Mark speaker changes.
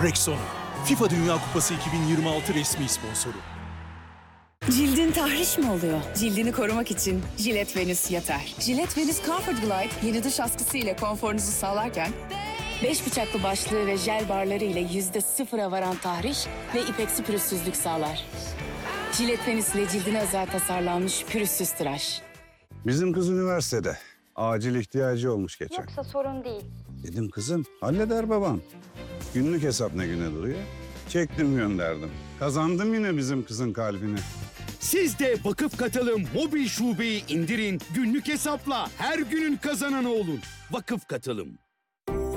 Speaker 1: Rexona, FIFA Dünya Kupası 2026 resmi sponsoru.
Speaker 2: Cildin tahriş mi oluyor? Cildini korumak için Gillette Venus yeter. Gillette Venus Comfort Glide yeni duş askısı ile konforunuzu sağlarken 5 bıçaklı başlığı ve jel barları ile %0'a varan tahriş ve ipeksi pürüzsüzlük sağlar. Gillette Venus ile cildine özel tasarlanmış pürüzsüz tıraş.
Speaker 3: Bizim kız üniversitede. Acil ihtiyacı olmuş geçen.
Speaker 4: Yoksa sorun değil.
Speaker 3: Dedim kızım halleder babam. Günlük hesap ne güne duruyor. Çektim gönderdim. Kazandım yine bizim kızın kalbini.
Speaker 5: Siz de Vakıf Katılım mobil şubeyi indirin, günlük hesapla her günün kazananı olun. Vakıf Katılım.